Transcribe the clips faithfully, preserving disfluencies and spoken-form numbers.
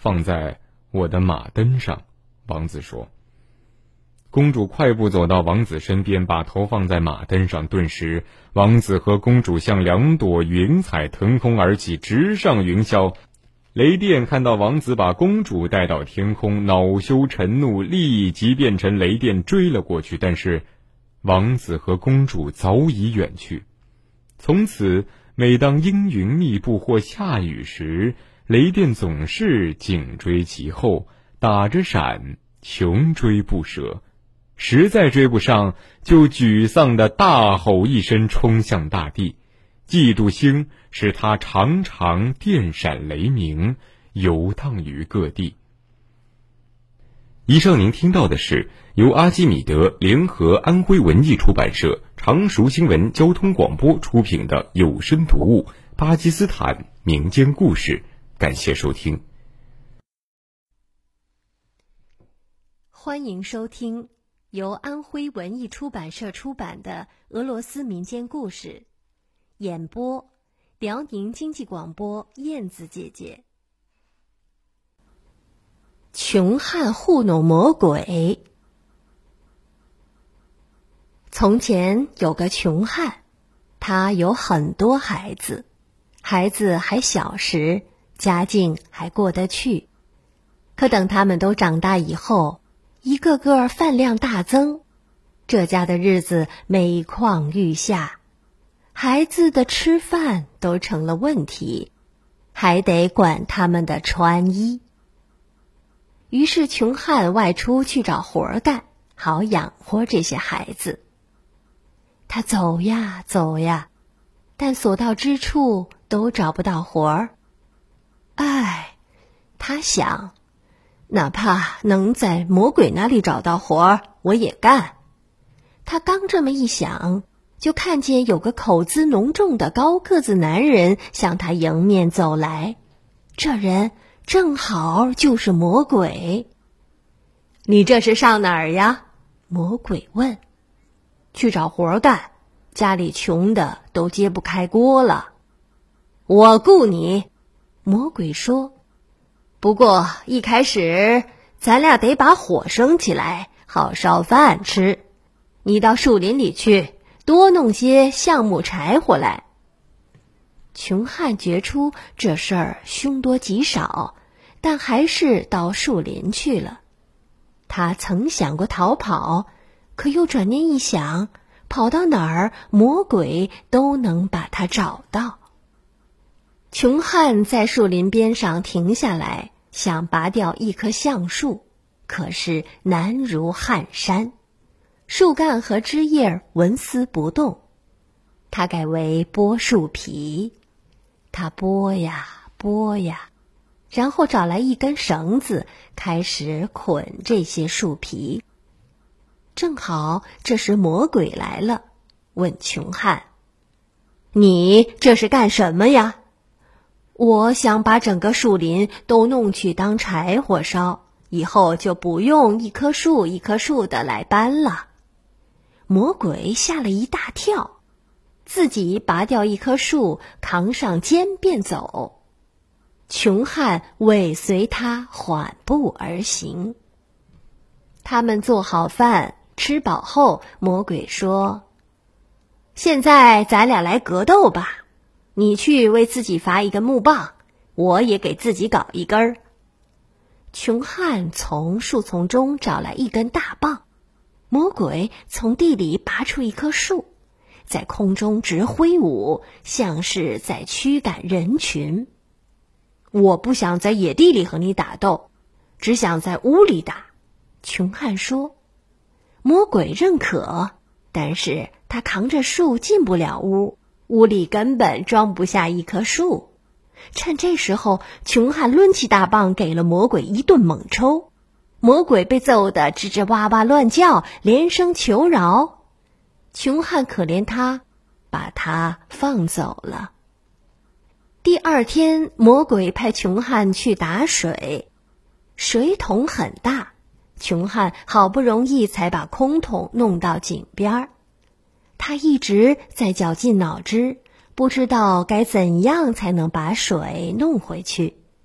放在我的马灯上。王子说。公主快步走到王子身边，把头放在马灯上，顿时王子和公主像两朵云彩腾空而起，直上云霄。雷电看到王子把公主带到天空，恼羞成怒，立即变成雷电追了过去，但是王子和公主早已远去。从此每当阴云密布或下雨时，雷电总是紧追其后，打着闪，穷追不舍。实在追不上，就沮丧地大吼一声，冲向大地。嫉妒心使他常常电闪雷鸣，游荡于各地。以上您听到的是由阿基米德联合安徽文艺出版社、常熟新闻交通广播出品的有声读物《巴基斯坦民间故事》，感谢收听。 欢迎收听由安徽文艺出版社出版的俄罗斯民间故事，演播辽宁经济广播燕子姐姐。穷汉糊弄魔鬼。从前有个穷汉，他有很多孩子，孩子还小时，家境还过得去。可等他们都长大以后，一个个饭量大增，这家的日子每况愈下，孩子的吃饭都成了问题，还得管他们的穿衣。于是穷汉外出去找活干，好养活这些孩子。他走呀走呀，但所到之处都找不到活儿。唉，他想，哪怕能在魔鬼那里找到活儿，我也干。他刚这么一想，就看见有个口姿浓重的高个子男人向他迎面走来。这人正好就是魔鬼。你这是上哪儿呀？魔鬼问。去找活干，家里穷的都揭不开锅了。我雇你，魔鬼说。不过一开始咱俩得把火生起来，好烧饭吃。你到树林里去，多弄些橡木柴火来。穷汉觉出这事儿凶多吉少，但还是到树林去了。他曾想过逃跑，可又转念一想，跑到哪儿魔鬼都能把他找到。穷汉在树林边上停下来，想拔掉一棵橡树，可是难如撼山，树干和枝叶纹丝不动。他改为剥树皮，他剥呀剥呀，然后找来一根绳子，开始捆这些树皮。正好这时魔鬼来了，问穷汉：你这是干什么呀？我想把整个树林都弄去当柴火烧，以后就不用一棵树一棵树的来搬了。魔鬼吓了一大跳，自己拔掉一棵树，扛上肩便走。穷汉尾随他缓步而行。他们做好饭，吃饱后，魔鬼说：现在咱俩来格斗吧，你去为自己伐一根木棒，我也给自己搞一根儿。穷汉从树丛中找来一根大棒，魔鬼从地里拔出一棵树，在空中直挥舞，像是在驱赶人群。我不想在野地里和你打斗，只想在屋里打，穷汉说。魔鬼认可，但是他扛着树进不了屋，屋里根本装不下一棵树。趁这时候，穷汉抡起大棒给了魔鬼一顿猛抽，魔鬼被揍得吱吱哇哇乱叫，连声求饶。穷汉可怜他，把他放走了。第二天，魔鬼派穷汉去打水，水桶很大，穷汉好不容易才把空桶弄到井边。他一直在绞尽脑汁，不知道该怎样才能把水弄回去。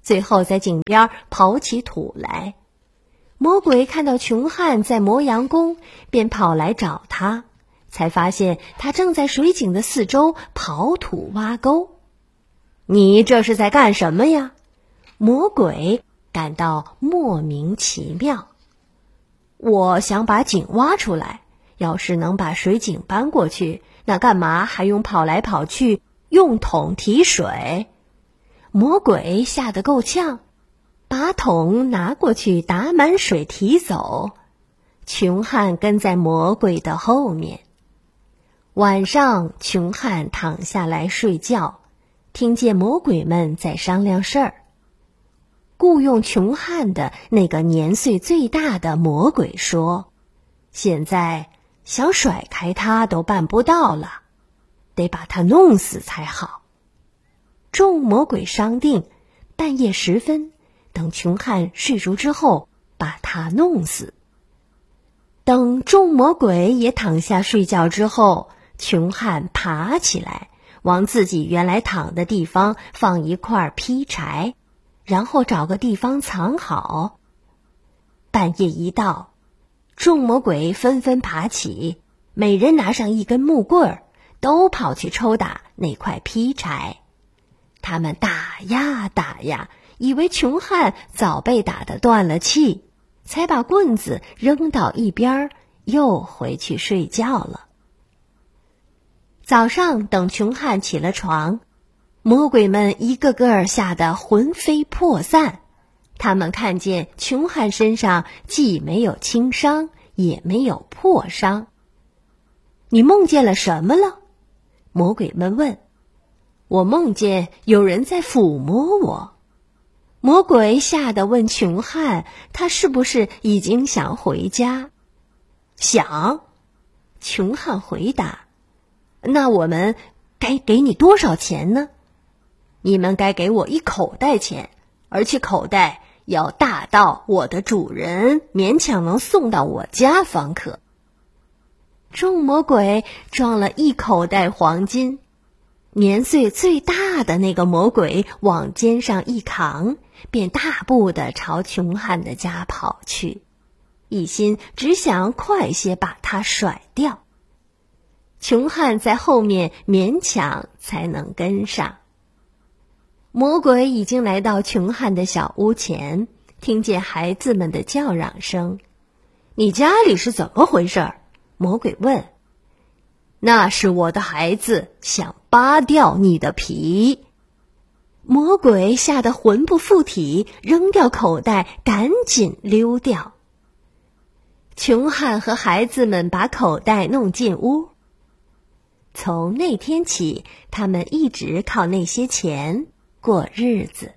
最后在井边刨起土来。魔鬼看到穷汉在磨洋工，便跑来找他，才发现他正在水井的四周刨土挖沟。你这是在干什么呀？魔鬼感到莫名其妙。我想把井挖出来，要是能把水井搬过去，那干嘛还用跑来跑去，用桶提水？魔鬼吓得够呛，把桶拿过去打满水提走。穷汉跟在魔鬼的后面。晚上，穷汉躺下来睡觉，听见魔鬼们在商量事儿。雇佣穷汉的那个年岁最大的魔鬼说，现在想甩开他都办不到了，得把他弄死才好。众魔鬼商定，半夜时分，等穷汉睡熟之后，把他弄死。等众魔鬼也躺下睡觉之后，穷汉爬起来，往自己原来躺的地方放一块劈柴，然后找个地方藏好。半夜一到，众魔鬼纷纷爬起，每人拿上一根木棍儿，都跑去抽打那块劈柴。他们打呀打呀，以为穷汉早被打得断了气，才把棍子扔到一边，又回去睡觉了。早上等穷汉起了床，魔鬼们一个个吓得魂飞魄散。他们看见穷汉身上既没有轻伤，也没有破伤。你梦见了什么了？魔鬼们问。我梦见有人在抚摸我。魔鬼吓得问穷汉，他是不是已经想回家？想。穷汉回答。那我们该给你多少钱呢？你们该给我一口袋钱，而且口袋要大到我的主人勉强能送到我家方可。众魔鬼装了一口袋黄金，年岁最大的那个魔鬼往肩上一扛，便大步地朝穷汉的家跑去，一心只想快些把他甩掉。穷汉在后面勉强才能跟上。魔鬼已经来到穷汉的小屋前，听见孩子们的叫嚷声。你家里是怎么回事？魔鬼问。那是我的孩子想扒掉你的皮。魔鬼吓得魂不附体，扔掉口袋，赶紧溜掉。穷汉和孩子们把口袋弄进屋。从那天起，他们一直靠那些钱过日子。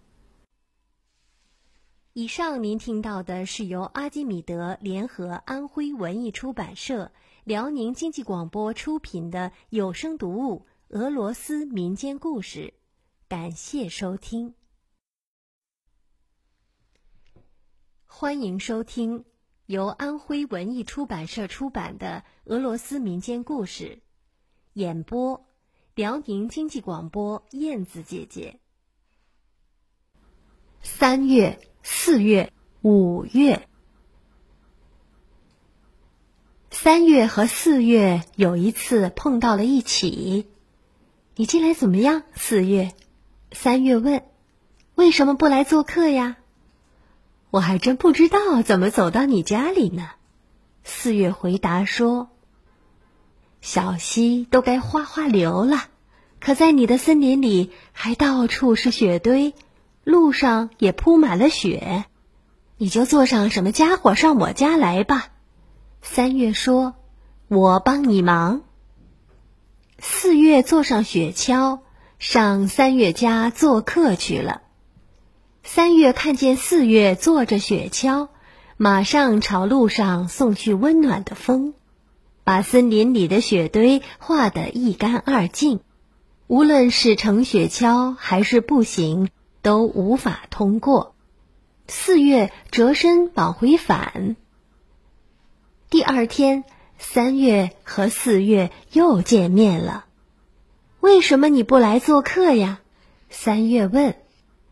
以上您听到的是由阿基米德联合安徽文艺出版社、辽宁经济广播出品的有声读物《俄罗斯民间故事》，感谢收听。欢迎收听由安徽文艺出版社出版的《俄罗斯民间故事》，演播辽宁经济广播燕子姐姐。三月、四月、五月。三月和四月有一次碰到了一起。你近来怎么样？四月。三月问。为什么不来做客呀？我还真不知道怎么走到你家里呢。四月回答说。小溪都该哗哗流了，可在你的森林里还到处是雪堆，路上也铺满了雪。你就做上什么家伙上我家来吧。三月说，我帮你忙。四月坐上雪橇，上三月家做客去了。三月看见四月坐着雪橇，马上朝路上送去温暖的风，把森林里的雪堆化得一干二净，无论是乘雪橇还是步行，都无法通过。四月折身往回返。第二天，三月和四月又见面了。为什么你不来做客呀？三月问。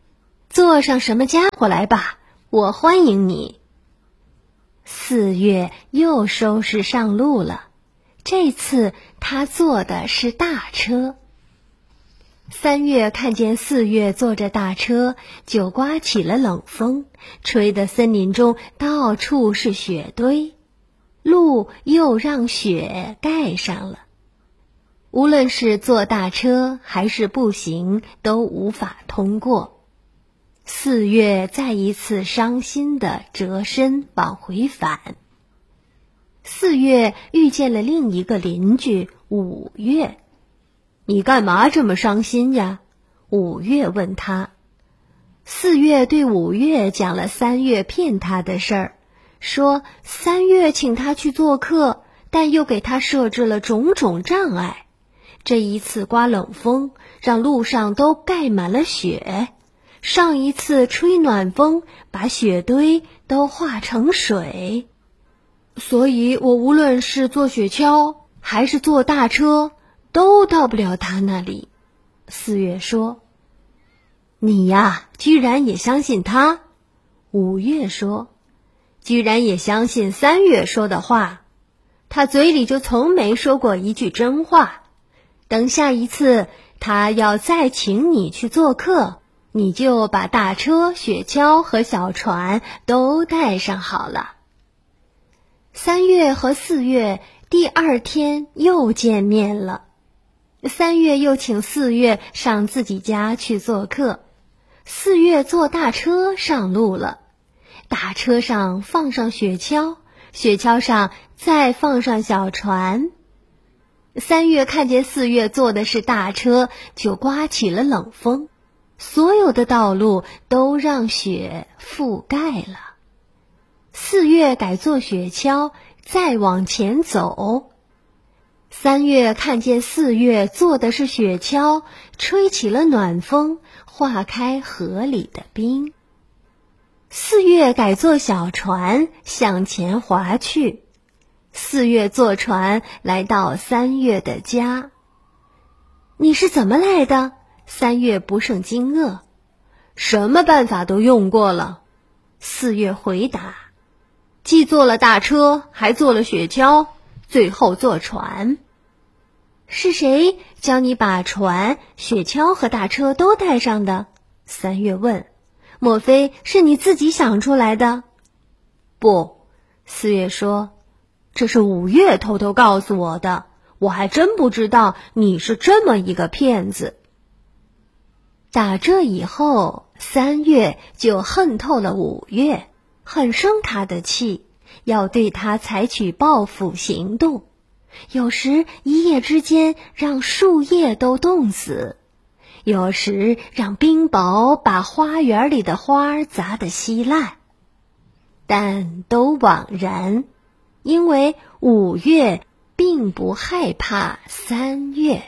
做上什么家伙来吧，我欢迎你。四月又收拾上路了，这次他坐的是大车。三月看见四月坐着大车，就刮起了冷风，吹得森林中到处是雪堆，路又让雪盖上了。无论是坐大车还是步行，都无法通过。四月再一次伤心地折身往回返。四月遇见了另一个邻居五月。你干嘛这么伤心呀？五月问他。四月对五月讲了三月骗他的事儿，说三月请他去做客，但又给他设置了种种障碍。这一次刮冷风，让路上都盖满了雪；上一次吹暖风，把雪堆都化成水。所以我无论是坐雪橇还是坐大车，都到不了他那里。四月说。你呀，居然也相信他？五月说。居然也相信三月说的话？他嘴里就从没说过一句真话。等下一次他要再请你去做客，你就把大车、雪橇和小船都带上好了。三月和四月第二天又见面了。三月又请四月上自己家去做客。四月坐大车上路了，大车上放上雪橇，雪橇上再放上小船。三月看见四月坐的是大车，就刮起了冷风，所有的道路都让雪覆盖了。四月改坐雪橇，再往前走。三月看见四月坐的是雪橇，吹起了暖风，化开河里的冰。四月改坐小船，向前划去。四月坐船来到三月的家。你是怎么来的？三月不胜惊愕。什么办法都用过了。四月回答。既坐了大车，还坐了雪橇，最后坐船。是谁教你把船、雪橇和大车都带上的？三月问。莫非是你自己想出来的？不，四月说，这是五月偷偷告诉我的，我还真不知道你是这么一个骗子。打这以后，三月就恨透了五月，很生他的气，要对他采取报复行动。有时一夜之间让树叶都冻死，有时让冰雹把花园里的花砸得稀烂。但都枉然，因为五月并不害怕三月。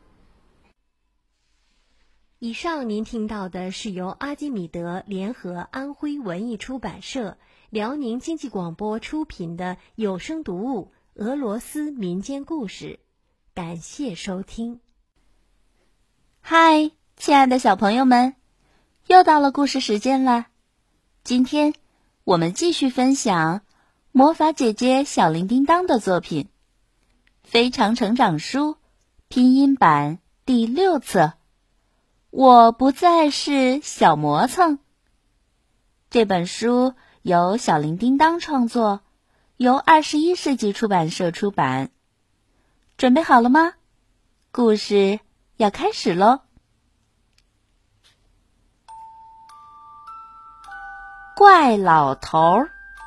以上您听到的是由阿基米德联合安徽文艺出版社、辽宁经济广播出品的有声读物俄罗斯民间故事，感谢收听。 嗨，亲爱的小朋友们，又到了故事时间了。今天我们继续分享魔法姐姐小铃叮当的作品《非常成长书》拼音版第六册。我不再是小磨蹭。这本书由小铃叮当创作，由二十一世纪出版社出版。准备好了吗？故事要开始咯。怪老头。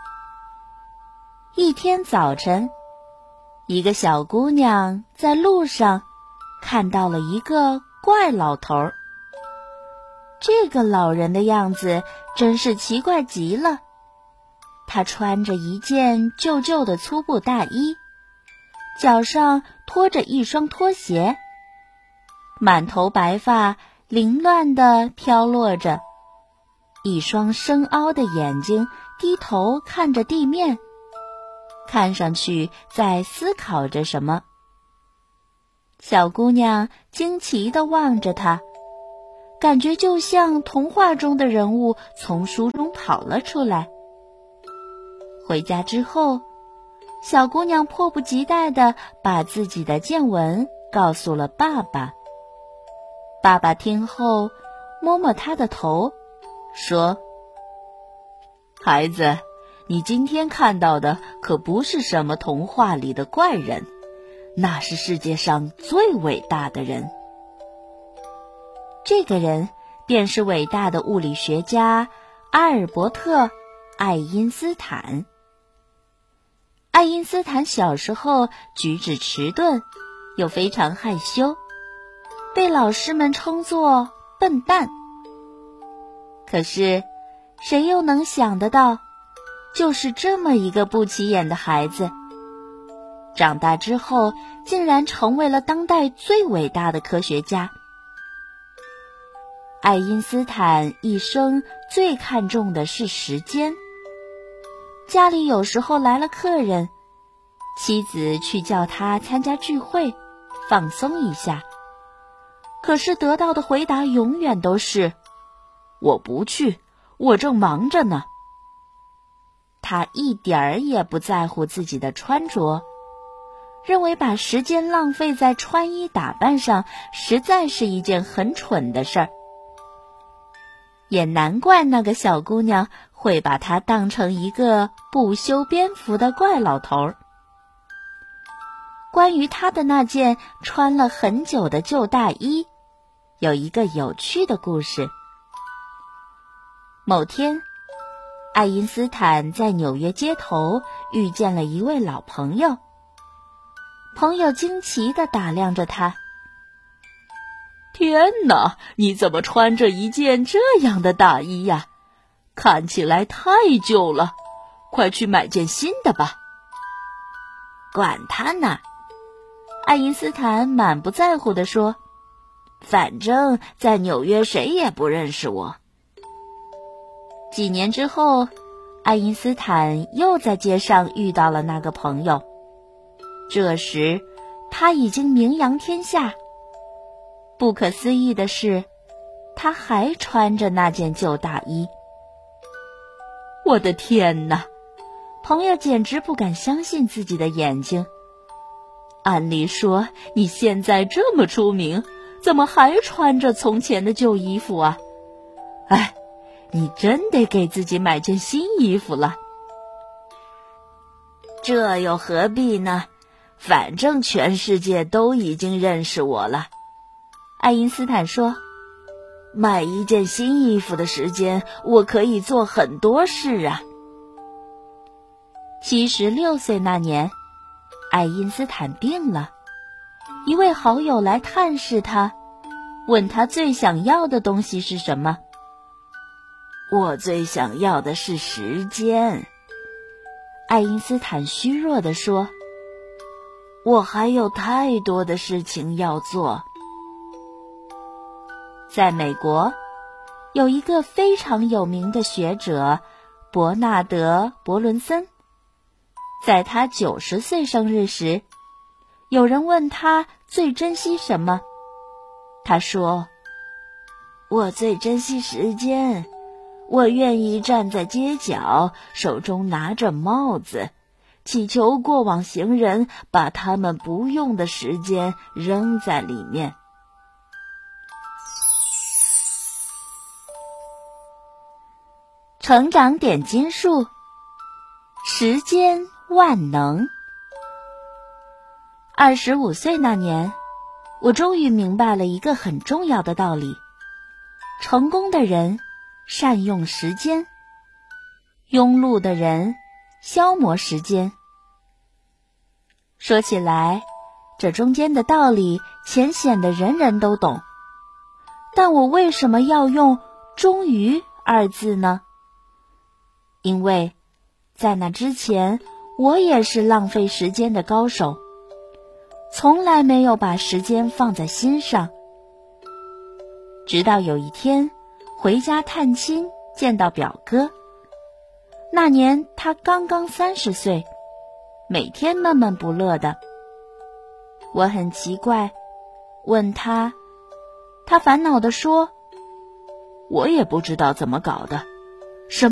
一天早晨，一个小姑娘在路上看到了一个怪老头。这个老人的样子真是奇怪极了。他穿着一件旧旧的粗布大衣，脚上拖着一双拖鞋，满头白发凌乱地飘落着，一双深凹的眼睛低头看着地面，看上去在思考着什么。小姑娘惊奇地望着他， 感觉就像童话中的人物从书中跑了出来。回家之后，小姑娘迫不及待地把自己的见闻告诉了爸爸。爸爸听后摸摸她的头，说：孩子，你今天看到的可不是什么童话里的怪人，那是世界上最伟大的人。这个人便是伟大的物理学家阿尔伯特·爱因斯坦。爱因斯坦小时候举止迟钝，又非常害羞，被老师们称作笨蛋。可是谁又能想得到，就是这么一个不起眼的孩子，长大之后竟然成为了当代最伟大的科学家。爱因斯坦一生最看重的是时间。家里有时候来了客人，妻子去叫他参加聚会，放松一下，可是得到的回答永远都是：我不去，我正忙着呢。他一点儿也不在乎自己的穿着，认为把时间浪费在穿衣打扮上实在是一件很蠢的事儿。也难怪那个小姑娘会把他当成一个不修边幅的怪老头。关于他的那件穿了很久的旧大衣，有一个有趣的故事。某天，爱因斯坦在纽约街头遇见了一位老朋友。朋友惊奇地打量着他。天哪，你怎么穿着一件这样的大衣呀？看起来太旧了，快去买件新的吧。管他呢，爱因斯坦满不在乎地说，反正在纽约谁也不认识我。几年之后，爱因斯坦又在街上遇到了那个朋友。这时，他已经名扬天下。不可思议的是，他还穿着那件旧大衣。我的天哪！朋友简直不敢相信自己的眼睛。按理说，你现在这么出名，怎么还穿着从前的旧衣服啊？哎，你真得给自己买件新衣服了。这又何必呢？反正全世界都已经认识我了。爱因斯坦说，买一件新衣服的时间，我可以做很多事啊。七十六岁那年，爱因斯坦病了，一位好友来探视他，问他最想要的东西是什么。我最想要的是时间，爱因斯坦虚弱地说，我还有太多的事情要做。在美国，有一个非常有名的学者伯纳德·伯伦森。在他九十岁生日时，有人问他最珍惜什么，他说，我最珍惜时间，我愿意站在街角，手中拿着帽子，祈求过往行人把他们不用的时间扔在里面。成长点金术，时间万能。二十五岁那年，我终于明白了一个很重要的道理：成功的人善用时间，庸碌的人消磨时间。说起来，这中间的道理浅显的人人都懂，但我为什么要用终于二字呢？因为在那之前，我也是浪费时间的高手，从来没有把时间放在心上。直到有一天回家探亲，见到表哥。那年他刚刚三十岁，每天闷闷不乐的。我很奇怪，问他，他烦恼地说， 我也不知道怎么搞的。